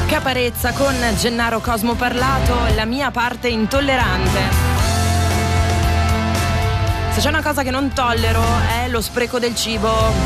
Caparezza con Gennaro Cosmo Parlato, la mia parte intollerante. Se c'è una cosa che non tollero è lo spreco del cibo.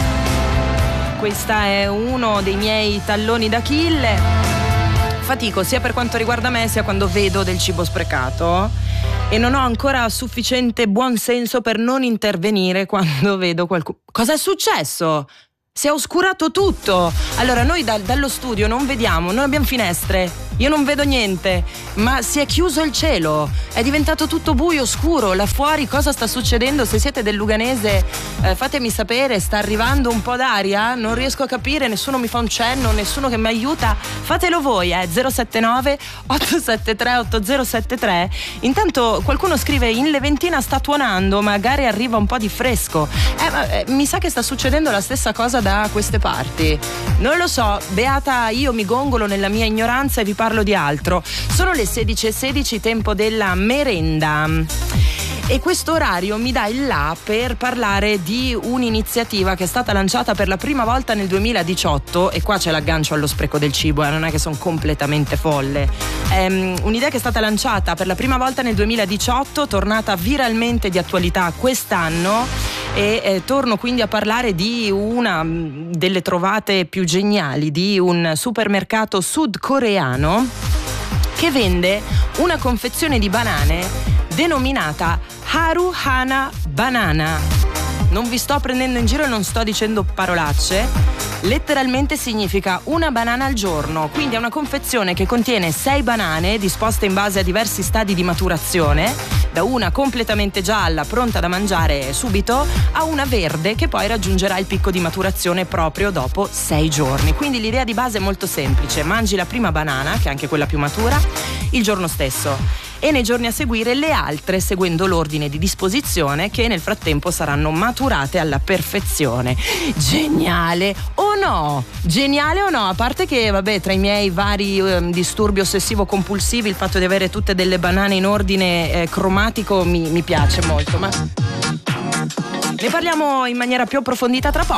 Questa è uno dei miei talloni d'Achille. Fatico sia per quanto riguarda me sia quando vedo del cibo sprecato e non ho ancora sufficiente buon senso per non intervenire quando vedo qualcuno. Cosa è successo? Si è oscurato tutto. Allora noi dallo studio non vediamo, non abbiamo finestre, io non vedo niente, ma si è chiuso il cielo, è diventato tutto buio, scuro. Là fuori cosa sta succedendo? Se siete del Luganese fatemi sapere, sta arrivando un po' d'aria, non riesco a capire, nessuno mi fa un cenno, nessuno che mi aiuta. Fatelo voi, 079 873 8073. Intanto qualcuno scrive: in Leventina sta tuonando, magari arriva un po' di fresco. Mi sa che sta succedendo la stessa cosa da queste parti, non lo so. Beata io mi gongolo nella mia ignoranza e vi parlo di altro. Sono le 16:16, tempo della merenda, e questo orario mi dà il là per parlare di un'iniziativa che è stata lanciata per la prima volta nel 2018, e qua c'è l'aggancio allo spreco del cibo, non è che sono completamente folle. Un'idea che è stata lanciata per la prima volta nel 2018, tornata viralmente di attualità quest'anno, e torno quindi a parlare di una delle trovate più geniali di un supermercato sudcoreano che vende una confezione di banane denominata Haru Hana Banana. Non vi sto prendendo in giro e non sto dicendo parolacce, letteralmente significa una banana al giorno, quindi è una confezione che contiene 6 banane disposte in base a diversi stadi di maturazione, da una completamente gialla pronta da mangiare subito a una verde che poi raggiungerà il picco di maturazione proprio dopo 6 giorni. Quindi l'idea di base è molto semplice: mangi la prima banana, che è anche quella più matura, il giorno stesso, e nei giorni a seguire le altre seguendo l'ordine di disposizione, che nel frattempo saranno maturate alla perfezione. Geniale o no? Geniale o no? A parte che, vabbè, tra i miei vari disturbi ossessivo-compulsivi, il fatto di avere tutte delle banane in ordine cromatico mi piace molto, ma ne parliamo in maniera più approfondita tra poco.